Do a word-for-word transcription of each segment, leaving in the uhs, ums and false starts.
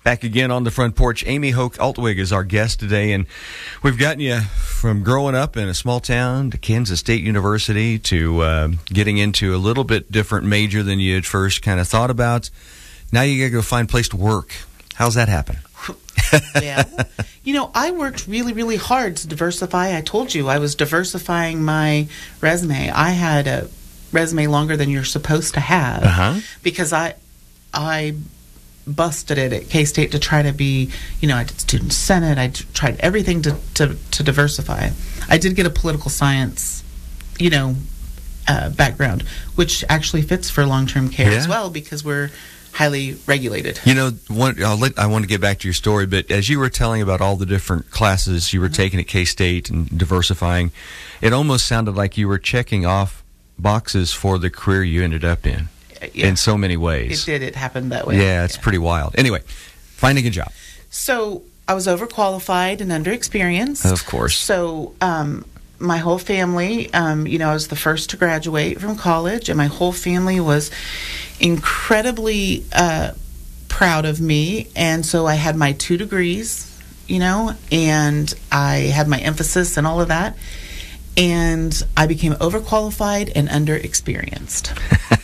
Back again on the front porch. Amy Hoke Altwig is our guest today, and we've gotten you from growing up in a small town to Kansas State University to uh, getting into a little bit different major than you had first kind of thought about. Now you got to go find a place to work. How's that happen? Yeah. You know, I worked really, really hard to diversify. I told you I was diversifying my resume. I had a resume longer than you're supposed to have Uh-huh. because I, I busted it at K-State to try to be, you know, I did student senate. I d- tried everything to, to, to diversify. I did get a political science, you know, uh, background, which actually fits for long-term care Yeah. as well because we're highly regulated. You know, one, I'll let, I want to get back to your story, but as you were telling about all the different classes you were mm-hmm. taking at K-State and diversifying, it almost sounded like you were checking off boxes for the career you ended up in. Yeah. In so many ways. It did. It happened that way. Yeah, it's yeah. pretty wild. Anyway, finding a job. So I was overqualified and underexperienced. Of course. So um, my whole family, um, you know, I was the first to graduate from college, and my whole family was incredibly uh, proud of me. And so I had my two degrees, you know, and I had my emphasis and all of that. And I became overqualified and underexperienced.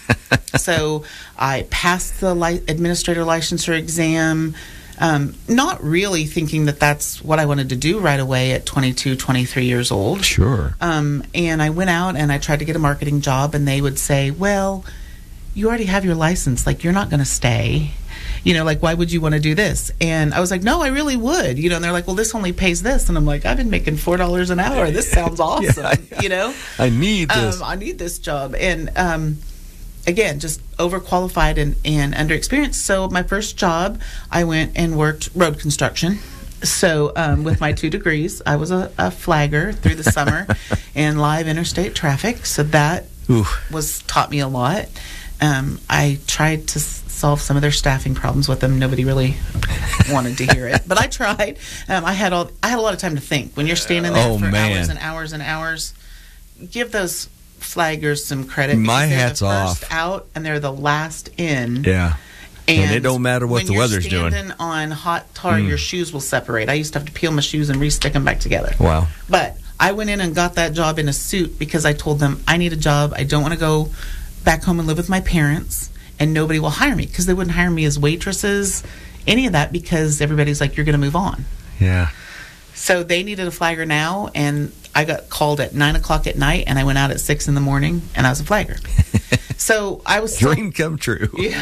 So I passed the li- administrator licensure exam, um, not really thinking that that's what I wanted to do right away at twenty-two, twenty-three years old. Sure. Um, and I went out and I tried to get a marketing job, and they would say, well, you already have your license. Like, you're not going to stay. You know, like, why would you want to do this? And I was like, no, I really would. You know, and they're like, well, this only pays this. And I'm like, I've been making four dollars an hour. This sounds awesome. Yeah, yeah. You know? I need this. Um, I need this job. And, um, again, just overqualified and, and underexperienced. So my first job, I went and worked road construction. So um, with my two degrees, I was a, a flagger through the summer in live interstate traffic. So that Ooh. was taught me a lot. Um, I tried to s- solve some of their staffing problems with them. Nobody really wanted to hear it, but I tried. Um, I had all I had a lot of time to think. When you're standing there Oh, for man. hours and hours and hours, give those flaggers some credit. My because they're hat's the first off. out and they're the last in. Yeah. And it don't matter what when the you're weather's doing. standing on hot tar, Mm. your shoes will separate. I used to have to peel my shoes and re-stick them back together. Wow. But I went in and got that job in a suit because I told them I need a job. I don't want to go back home and live with my parents, and nobody will hire me because they wouldn't hire me as waitresses, any of that, because everybody's like, you're going to move on. Yeah. So they needed a flagger now, and I got called at nine o'clock at night, and I went out at six in the morning, and I was a flagger. So I was so, Dream come true. yeah.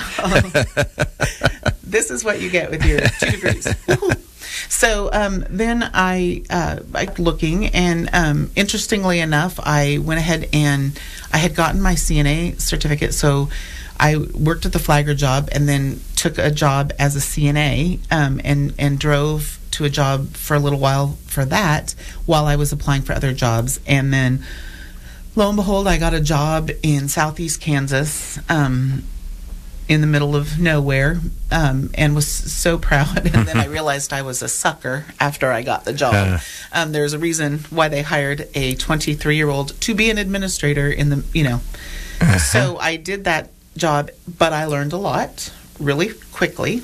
This is what you get with your two degrees. Woohoo. So um, then I, uh, I looking, and um, interestingly enough, I went ahead and I had gotten my C N A certificate. So I worked at the flagger job, and then took a job as a C N A, um, and and drove to a job for a little while for that, while I was applying for other jobs, and then lo and behold, I got a job in Southeast Kansas. Um, in the middle of nowhere, um, and was so proud. And then I realized I was a sucker after I got the job. Uh. Um, there's a reason why they hired a twenty-three-year-old to be an administrator in the, you know. Uh-huh. So I did that job, but I learned a lot really quickly.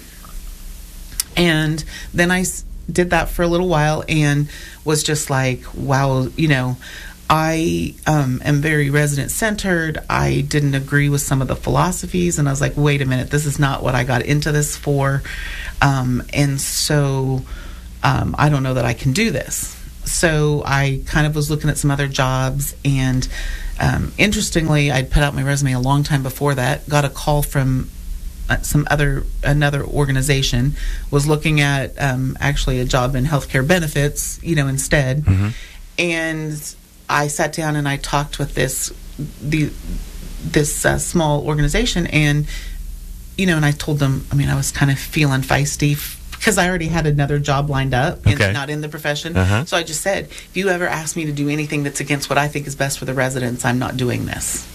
And then I s- did that for a little while and was just like, wow, you know, I um, am very resident-centered. I didn't agree with some of the philosophies, and I was like, wait a minute, this is not what I got into this for. Um, and so um, I don't know that I can do this. So I kind of was looking at some other jobs, and um, interestingly, I'd put out my resume a long time before that, got a call from uh, some other, another organization, was looking at um, actually a job in healthcare benefits, you know, instead. Mm-hmm. And I sat down and I talked with this the this uh, small organization, and you know, and I told them, I mean, I was kind of feeling feisty because I already had another job lined up, okay. in, not in the profession. Uh-huh. So I just said, if you ever ask me to do anything that's against what I think is best for the residents, I'm not doing this.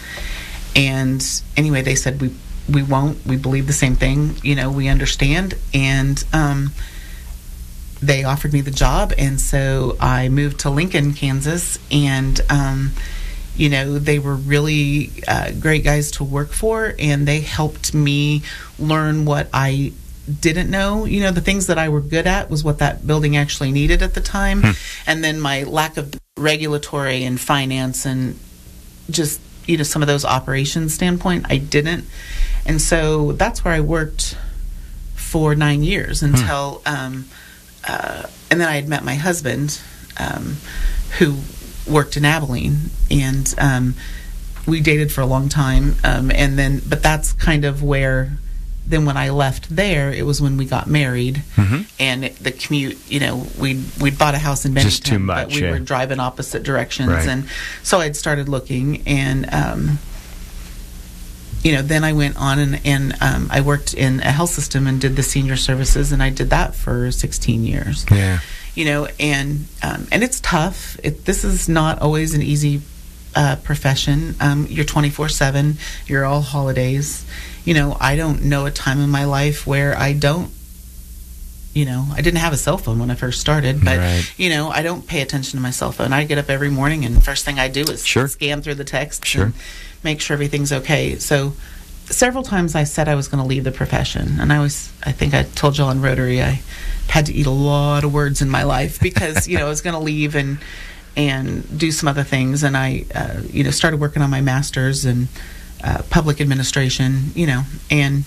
And anyway, they said, we we won't. We believe the same thing. You know, we understand. And um, they offered me the job, and so I moved to Lincoln, Kansas, and um, you know, they were really uh, great guys to work for, and they helped me learn what I didn't know. You know, the things that I were good at was what that building actually needed at the time. Hmm. And then my lack of regulatory and finance and just, you know, some of those operations standpoint, I didn't. And so that's where I worked for nine years until, hmm. um, uh, and then I had met my husband, um, who worked in Abilene, and um, we dated for a long time. Um, and then, but that's kind of where, then when I left there, it was when we got married, mm-hmm. and it, the commute, you know, we we'd bought a house in Bennington, just too much, but we yeah. were driving opposite directions, right. and so I'd started looking, and um, you know, then I went on and, and um, I worked in a health system and did the senior services, and I did that for sixteen years. Yeah. You know, and um, and it's tough. It, this is not always an easy uh, profession. Um, you're twenty-four seven. You're all holidays. You know, I don't know a time in my life where I don't, you know, I didn't have a cell phone when I first started, but, right. you know, I don't pay attention to my cell phone. I get up every morning, and the first thing I do is sure. scan through the texts sure. and make sure everything's okay. So several times I said I was going to leave the profession, and I was, I think I told y'all in Rotary, I had to eat a lot of words in my life because, you know, I was going to leave and and do some other things, and I, uh, you know, started working on my master's and uh, public administration, you know, and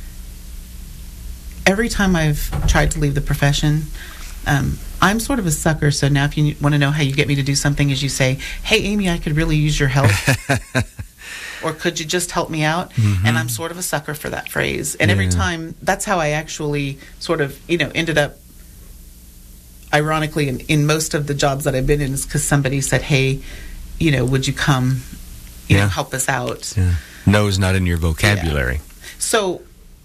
every time I've tried to leave the profession, um, I'm sort of a sucker. So now if you want to know how you get me to do something is you say, hey, Amy, I could really use your help. Or could you just help me out? Mm-hmm. And I'm sort of a sucker for that phrase. And yeah. every time, that's how I actually sort of, you know, ended up, ironically, in, in most of the jobs that I've been in, is because somebody said, hey, you know, would you come, you yeah. know, help us out? Yeah. No is not in your vocabulary. Yeah. So,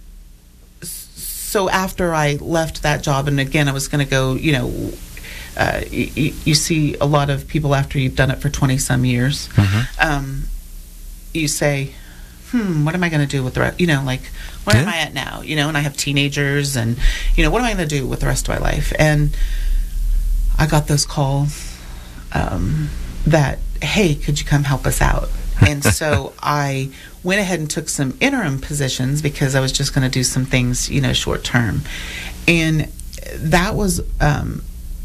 so after I left that job, and again, I was going to go, you know, uh, you, you see a lot of people after you've done it for twenty some years, mm-hmm. um, you say, hmm, what am I going to do with the rest? You know, like, where yeah. am I at now? You know, and I have teenagers, and, you know, what am I going to do with the rest of my life? And I got those calls um, that, hey, could you come help us out? And so I went ahead and took some interim positions because I was just going to do some things, you know, short term. And that was, um,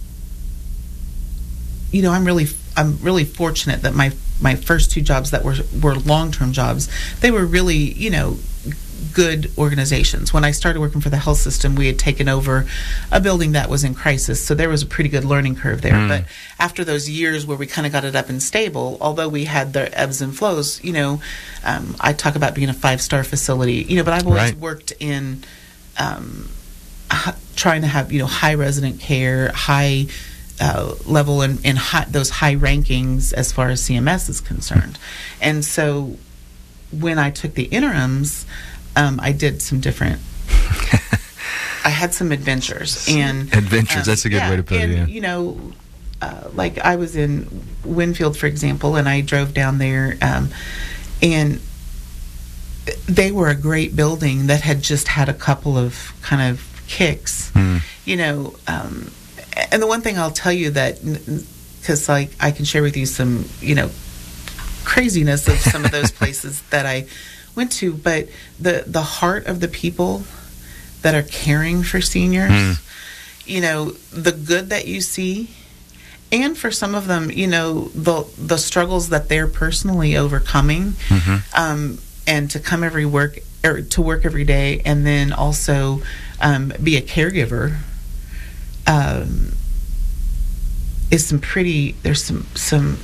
you know, I'm really, I'm really fortunate that my my first two jobs that were were long-term jobs, they were really, you know, good organizations. When I started working for the health system, we had taken over a building that was in crisis, so there was a pretty good learning curve there. Mm. But after those years where we kind of got it up and stable, although we had the ebbs and flows, you know, um, I talk about being a five-star facility, you know, but I've always right. worked in um, h- trying to have, you know, high resident care, high Uh, level and, and high, those high rankings as far as C M S is concerned. And so when I took the interims, um, I did some different, I had some adventures. and Adventures, um, that's a good yeah, way to put and, it, yeah. You know, uh, like I was in Winfield, for example, and I drove down there, um, and they were a great building that had just had a couple of kind of kicks, mm. you know, um, and the one thing I'll tell you that, because like I can share with you some, you know, craziness of some of those places that I went to, but the the heart of the people that are caring for seniors, mm. you know, the good that you see, and for some of them, you know, the the struggles that they're personally overcoming, mm-hmm. um, and to come every work or to work every day, and then also um, be a caregiver. Um, is some pretty, there's some, some,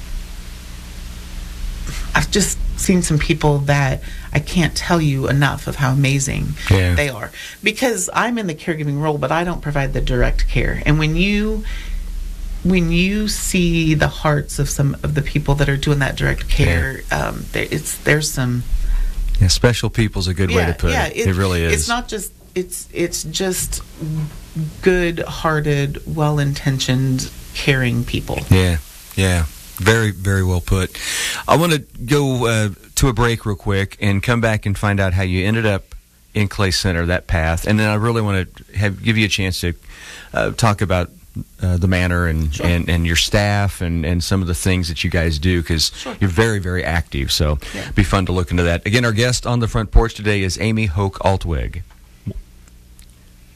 I've just seen some people that I can't tell you enough of how amazing yeah. they are. Because I'm in the caregiving role, but I don't provide the direct care. And when you, when you see the hearts of some of the people that are doing that direct care, yeah. um, there, it's, there's some... Yeah, special people's a good yeah, way to put yeah, it. It, it really is. It's not just, it's, it's just... good-hearted, well-intentioned, caring people. Yeah, yeah. Very, very well put. I want to go uh, to a break real quick and come back and find out how you ended up in Clay Center, that path. And then I really want to have give you a chance to uh, talk about uh, the manor and, sure. and, and your staff and, and some of the things that you guys do, because sure. you're very, very active. So yeah. it'd be fun to look into that. Again, our guest on the front porch today is Amy Hoke Altwig.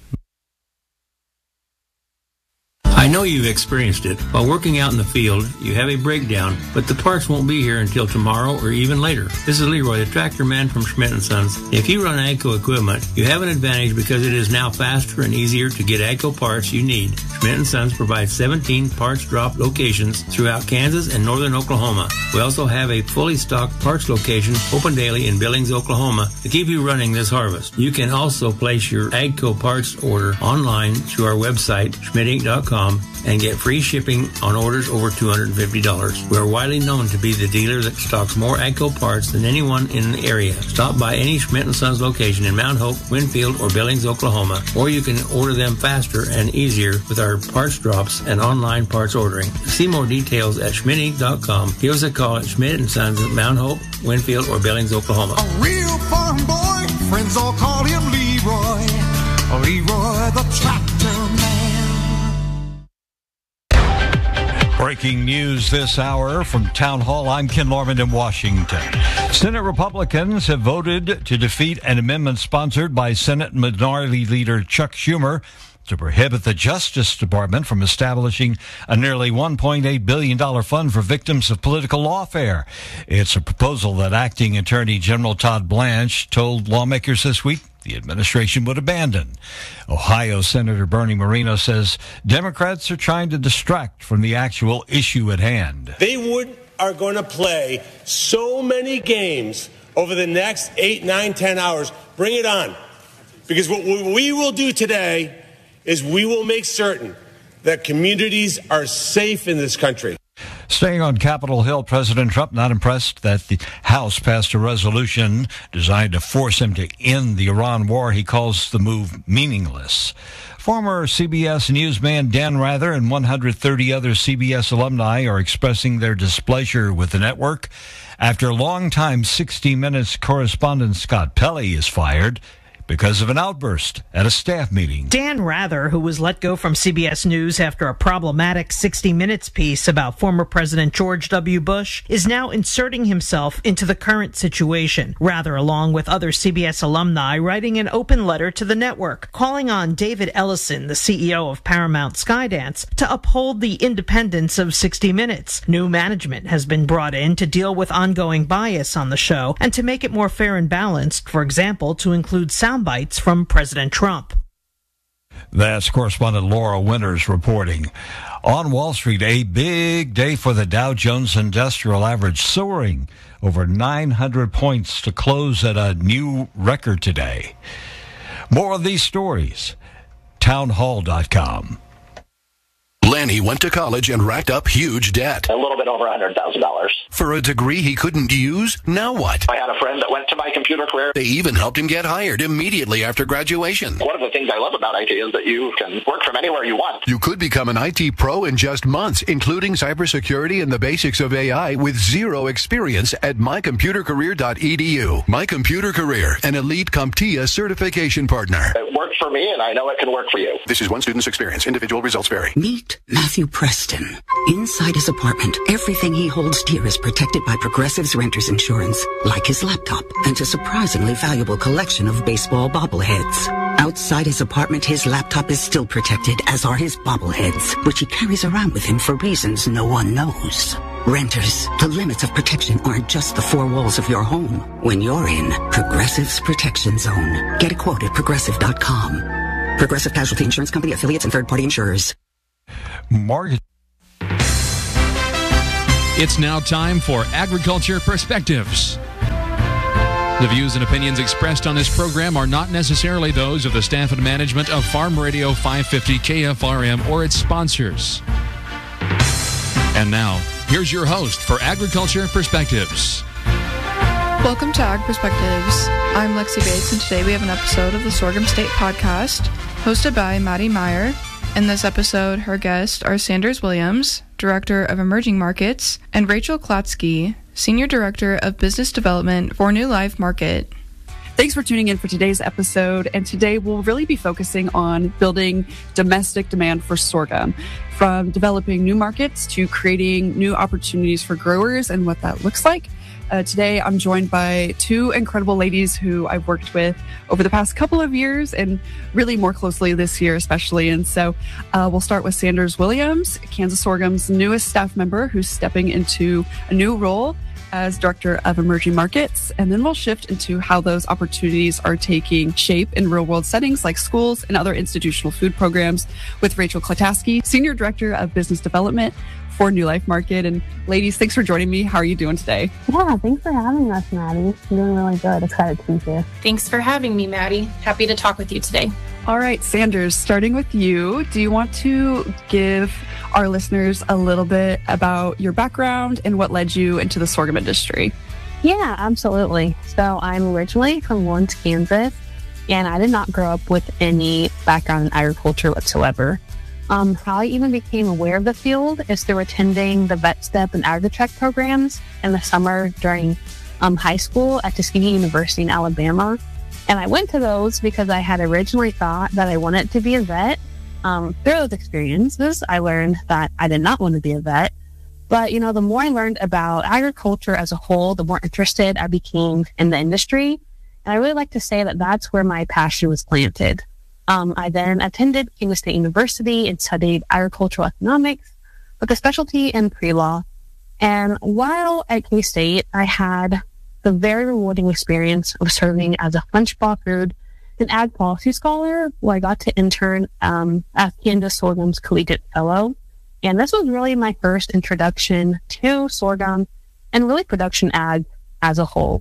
know you've experienced it. While working out in the field, you have a breakdown, but the parts won't be here until tomorrow or even later. This is Leroy, the tractor man from Schmidt and Sons. If you run AGCO equipment, you have an advantage because it is now faster and easier to get AGCO parts you need. Schmidt and Sons provides seventeen parts drop locations throughout Kansas and northern Oklahoma. We also have a fully stocked parts location open daily in Billings, Oklahoma to keep you running this harvest. You can also place your AGCO parts order online through our website, schmidt inc dot com, and get free shipping on orders over two hundred fifty dollars. We are widely known to be the dealer that stocks more AGCO parts than anyone in the area. Stop by any Schmidt and Sons location in Mount Hope, Winfield, or Billings, Oklahoma, or you can order them faster and easier with our parts drops and online parts ordering. See more details at schmidt inc dot com. Give us a call at Schmidt and Sons at Mount Hope, Winfield, or Billings, Oklahoma. A real farm boy, friends all call him Leroy. Leroy the tractor man. Breaking news this hour from Town Hall. I'm Ken Lorman in Washington. Senate Republicans have voted to defeat an amendment sponsored by Senate Minority Leader Chuck Schumer to prohibit the Justice Department from establishing a nearly one point eight billion dollars fund for victims of political lawfare. It's a proposal that Acting Attorney General Todd Blanche told lawmakers this week the administration would abandon. Ohio Senator Bernie Moreno says Democrats are trying to distract from the actual issue at hand. They would are going to play so many games over the next eight, nine, ten hours. Bring it on. Because what we will do today is we will make certain that communities are safe in this country. Staying on Capitol Hill, President Trump not impressed that the House passed a resolution designed to force him to end the Iran war. He calls the move meaningless. Former C B S newsman Dan Rather and one hundred thirty other C B S alumni are expressing their displeasure with the network after longtime sixty minutes correspondent Scott Pelley is fired because of an outburst at a staff meeting. Dan Rather, who was let go from C B S News after a problematic sixty minutes piece about former President George W. Bush, is now inserting himself into the current situation. Rather, along with other C B S alumni, writing an open letter to the network, calling on David Ellison, the C E O of Paramount Skydance, to uphold the independence of sixty minutes. New management has been brought in to deal with ongoing bias on the show and to make it more fair and balanced, for example, to include sound bites from President Trump. That's correspondent Laura Winters reporting. On Wall Street, a big day for the Dow Jones Industrial Average, soaring over nine hundred points to close at a new record today. More of these stories, town hall dot com. Lanny went to college and racked up huge debt. A little bit over one hundred thousand dollars. For a degree he couldn't use? Now what? I had a friend that went to My Computer Career. They even helped him get hired immediately after graduation. One of the things I love about I T is that you can work from anywhere you want. You could become an I T pro in just months, including cybersecurity and the basics of A I with zero experience at my computer career dot e d u. My Computer Career, an elite CompTIA certification partner. It worked for me, and I know it can work for you. This is one student's experience. Individual results vary. Meet Matthew Preston. Inside his apartment, everything he holds dear is protected by Progressive's Renters Insurance, like his laptop and a surprisingly valuable collection of baseball bobbleheads. Outside his apartment, his laptop is still protected, as are his bobbleheads, which he carries around with him for reasons no one knows. Renters, the limits of protection aren't just the four walls of your home. When you're in Progressive's Protection Zone, get a quote at progressive dot com. Progressive Casualty Insurance Company, affiliates, and third-party insurers. Market. It's now time for Agriculture Perspectives. The views and opinions expressed on this program are not necessarily those of the staff and management of Farm Radio five fifty K F R M or its sponsors. And now, here's your host for Agriculture Perspectives. Welcome to Ag Perspectives. I'm Lexi Bates, and today we have an episode of the Sorghum State Podcast, hosted by Maddie Meyer. In this episode, her guests are Sanders Williams, Director of Emerging Markets, and Rachel Klatsky, Senior Director of Business Development for New Life Market. Thanks for tuning in for today's episode, and today we'll really be focusing on building domestic demand for sorghum, from developing new markets to creating new opportunities for growers and what that looks like. Uh, today, I'm joined by two incredible ladies who I've worked with over the past couple of years and really more closely this year, especially. And so uh, we'll start with Sanders Williams, Kansas Sorghum's newest staff member who's stepping into a new role as Director of Emerging Markets. And then we'll shift into how those opportunities are taking shape in real world settings like schools and other institutional food programs with Rachel Klataski, Senior Director of Business Development for New Life Market. And ladies, thanks for joining me. How are you doing today? Yeah, thanks for having us, Maddie. I'm doing really good. Excited to be here. Thanks for having me, Maddie. Happy to talk with you today. All right, Sanders, starting with you, do you want to give our listeners a little bit about your background and what led you into the sorghum industry? Yeah, absolutely. So I'm originally from Lawrence, Kansas, and I did not grow up with any background in agriculture whatsoever. Um, how I even became aware of the field is through attending the Vet Step and Agri-Tech programs in the summer during um, high school at Tuskegee University in Alabama. And I went to those because I had originally thought that I wanted to be a vet. Um, through those experiences, I learned that I did not want to be a vet. But, you know, the more I learned about agriculture as a whole, the more interested I became in the industry. And I really like to say that that's where my passion was planted. Um, I then attended Kansas State University and studied agricultural economics with a specialty in pre-law. And while at K-State, I had the very rewarding experience of serving as a Funchbaugh Food and Ag Policy Scholar, where I got to intern um, as Kansas Sorghum's Collegiate Fellow. And this was really my first introduction to sorghum and really production ag as a whole.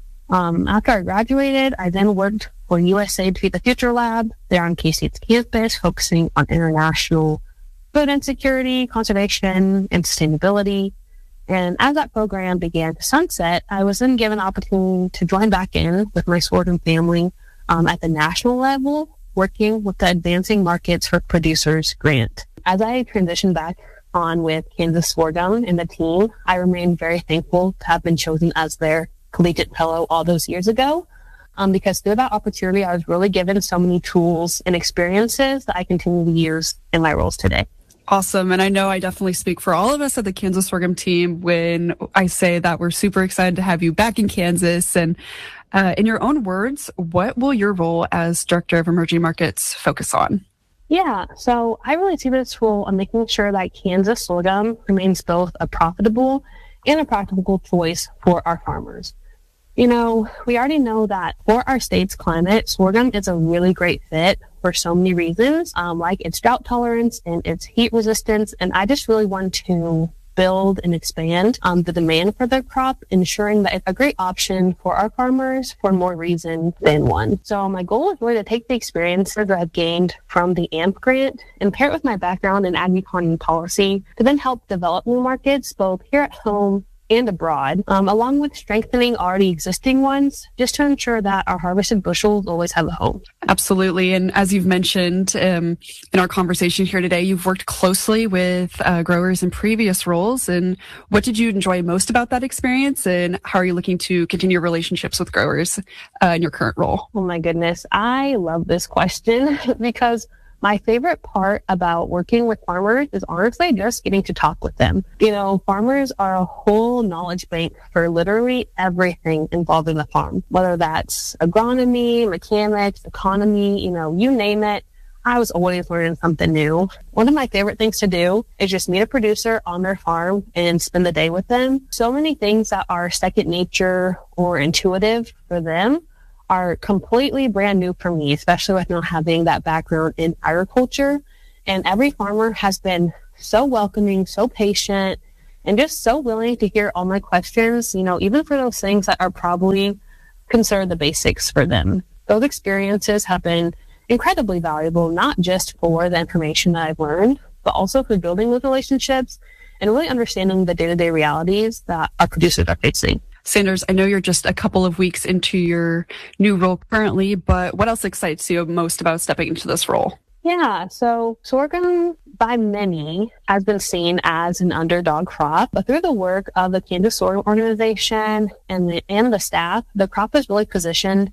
Um, after I graduated, I then worked for U S A to Feed the Future Lab there on K-State's campus, focusing on international food insecurity, conservation, and sustainability. And as that program began to sunset, I was then given an opportunity to join back in with my sorghum family um, at the national level, working with the Advancing Markets for Producers grant. As I transitioned back on with Kansas Sorghum and the team, I remain very thankful to have been chosen as their collegiate fellow all those years ago, um, because through that opportunity, I was really given so many tools and experiences that I continue to use in my roles today. Awesome. And I know I definitely speak for all of us at the Kansas Sorghum team when I say that we're super excited to have you back in Kansas. And uh, in your own words, what will your role as Director of Emerging Markets focus on? Yeah, so I really see this role on making sure that Kansas Sorghum remains both a profitable and a practical choice for our farmers. You know, we already know that for our state's climate, sorghum is a really great fit for so many reasons, um, like its drought tolerance and its heat resistance. And I just really want to build and expand um, the demand for the crop, ensuring that it's a great option for our farmers for more reasons than one. So my goal is really to take the experience that I've gained from the A M P grant and pair it with my background in ag-econ and policy to then help develop new markets both here at home and abroad, um, along with strengthening already existing ones, just to ensure that our harvested bushels always have a home. Absolutely. And as you've mentioned um, in our conversation here today, you've worked closely with uh, growers in previous roles. And what did you enjoy most about that experience? And how are you looking to continue relationships with growers uh, in your current role? Oh my goodness. I love this question because my favorite part about working with farmers is honestly just getting to talk with them. You know, farmers are a whole knowledge bank for literally everything involved in the farm, whether that's agronomy, mechanics, economy, you know, you name it. I was always learning something new. One of my favorite things to do is just meet a producer on their farm and spend the day with them. So many things that are second nature or intuitive for them are completely brand new for me, especially with not having that background in agriculture. And every farmer has been so welcoming, so patient, and just so willing to hear all my questions, you know, even for those things that are probably considered the basics for them. Those experiences have been incredibly valuable, not just for the information that I've learned, but also for building those relationships and really understanding the day-to-day realities that our producers are facing. Sanders, I know you're just a couple of weeks into your new role currently, but what else excites you most about stepping into this role? Yeah, so sorghum by many has been seen as an underdog crop, but through the work of the Kansas Sorghum Organization and the, and the staff, the crop is really positioned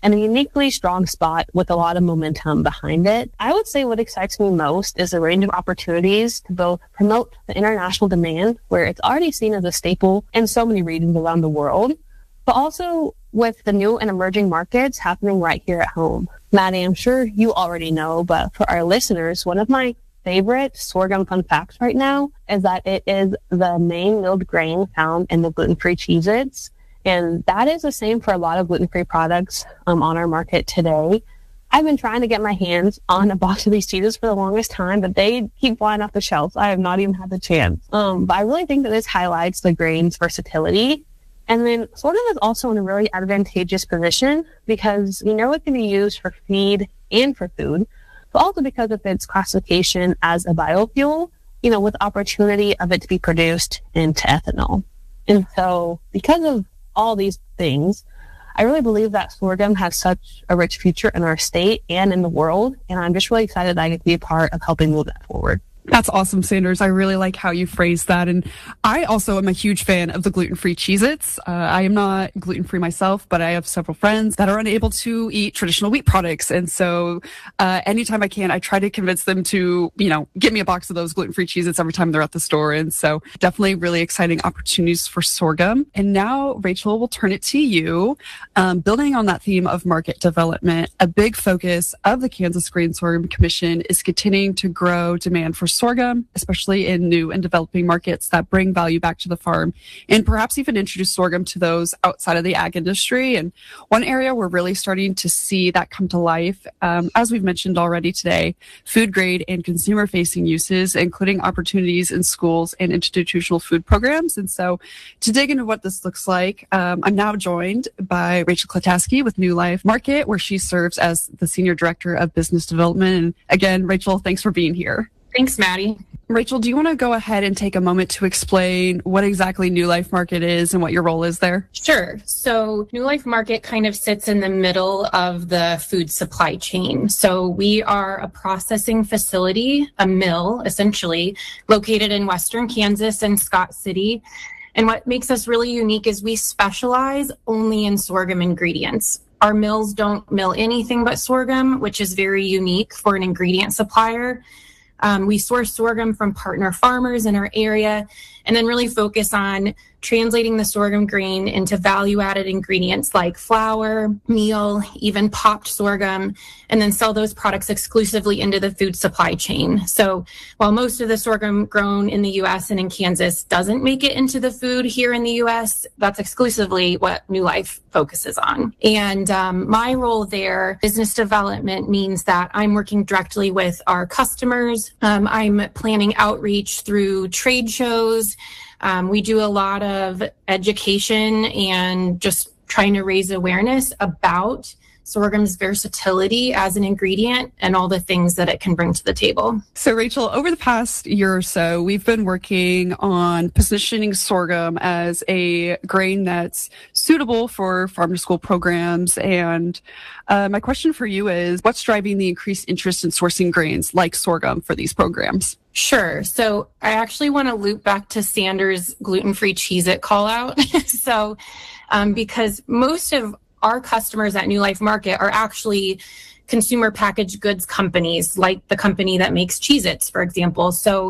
and a uniquely strong spot with a lot of momentum behind it. I would say what excites me most is the range of opportunities to both promote the international demand, where it's already seen as a staple in so many regions around the world, but also with the new and emerging markets happening right here at home. Maddie, I'm sure you already know, but for our listeners, one of my favorite sorghum fun facts right now is that it is the main milled grain found in the gluten-free Cheez-Its. And that is the same for a lot of gluten-free products um, on our market today. I've been trying to get my hands on a box of these Cheez-Its for the longest time, but they keep flying off the shelves. I have not even had the chance. Um, but I really think that this highlights the grain's versatility. And then sorghum is also in a really advantageous position because we know it can be used for feed and for food, but also because of its classification as a biofuel, you know, with opportunity of it to be produced into ethanol. And so because of all these things, I really believe that sorghum has such a rich future in our state and in the world. And I'm just really excited that I get to be a part of helping move that forward. That's awesome, Sanders. I really like how you phrased that. And I also am a huge fan of the gluten-free Cheez-Its. Uh, I am not gluten-free myself, but I have several friends that are unable to eat traditional wheat products. And so uh, anytime I can, I try to convince them to, you know, get me a box of those gluten-free Cheez-Its every time they're at the store. And so definitely really exciting opportunities for sorghum. And now, Rachel, we'll turn it to you. Um, building on that theme of market development, a big focus of the Kansas Grain Sorghum Commission is continuing to grow demand for sorghum, especially in new and developing markets that bring value back to the farm, and perhaps even introduce sorghum to those outside of the ag industry. And one area we're really starting to see that come to life, um, as we've mentioned already today, food grade and consumer facing uses, including opportunities in schools and institutional food programs. And so to dig into what this looks like, um, I'm now joined by Rachel Klataske with New Life Market, where she serves as the Senior Director of Business Development. And again, Rachel, thanks for being here. Thanks, Maddie. Rachel, do you want to go ahead and take a moment to explain what exactly New Life Market is and what your role is there? Sure. So New Life Market kind of sits in the middle of the food supply chain. So we are a processing facility, a mill, essentially, located in Western Kansas and Scott City. And what makes us really unique is we specialize only in sorghum ingredients. Our mills don't mill anything but sorghum, which is very unique for an ingredient supplier. Um, we source sorghum from partner farmers in our area and then really focus on translating the sorghum grain into value-added ingredients like flour, meal, even popped sorghum, and then sell those products exclusively into the food supply chain. So while most of the sorghum grown in the U S and in Kansas doesn't make it into the food here in the U S, that's exclusively what New Life focuses on. And um, my role there, business development, means that I'm working directly with our customers. Um, I'm planning outreach through trade shows. Um, we do a lot of education and just trying to raise awareness about sorghum's versatility as an ingredient and all the things that it can bring to the table. So, Rachel, over the past year or so, we've been working on positioning sorghum as a grain that's suitable for farm to school programs. And uh, my question for you is, what's driving the increased interest in sourcing grains like sorghum for these programs? Sure. So I actually want to loop back to Sanders' gluten-free Cheez-It call out. so um, because most of our customers at New Life Market are actually consumer packaged goods companies, like the company that makes Cheez-Its, for example. So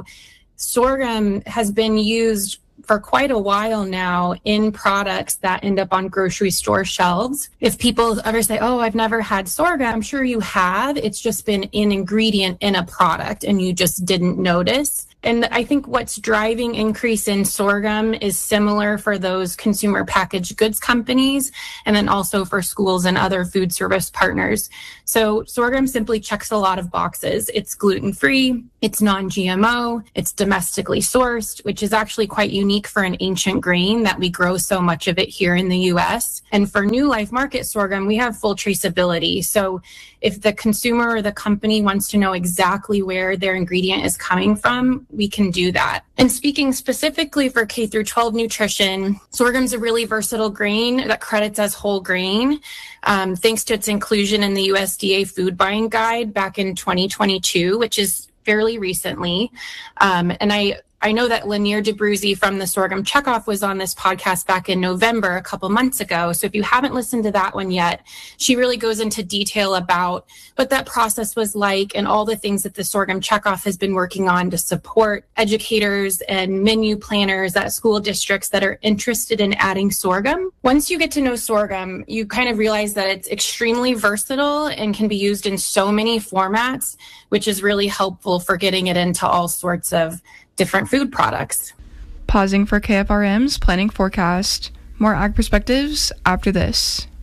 sorghum has been used for quite a while now in products that end up on grocery store shelves. If people ever say, oh, I've never had sorghum, I'm sure you have. It's just been an ingredient in a product and you just didn't notice. And I think what's driving increase in sorghum is similar for those consumer packaged goods companies, and then also for schools and other food service partners. So sorghum simply checks a lot of boxes. It's gluten-free, it's non-G M O, it's domestically sourced, which is actually quite unique for an ancient grain that we grow so much of it here in the U S. And for New Life Market sorghum, we have full traceability. So if the consumer or the company wants to know exactly where their ingredient is coming from, we can do that. And speaking specifically for K through twelve nutrition, sorghum's a really versatile grain that credits as whole grain, um, thanks to its inclusion in the U S D A Food Buying Guide back in twenty twenty-two, which is fairly recently. Um, and I I know that Lanier DeBruzzi from the Sorghum Checkoff was on this podcast back in November, a couple months ago. So if you haven't listened to that one yet, she really goes into detail about what that process was like and all the things that the Sorghum Checkoff has been working on to support educators and menu planners at school districts that are interested in adding sorghum. Once you get to know sorghum, you kind of realize that it's extremely versatile and can be used in so many formats, which is really helpful for getting it into all sorts of different food products. Pausing for K F R M's planning forecast. More Ag Perspectives after this.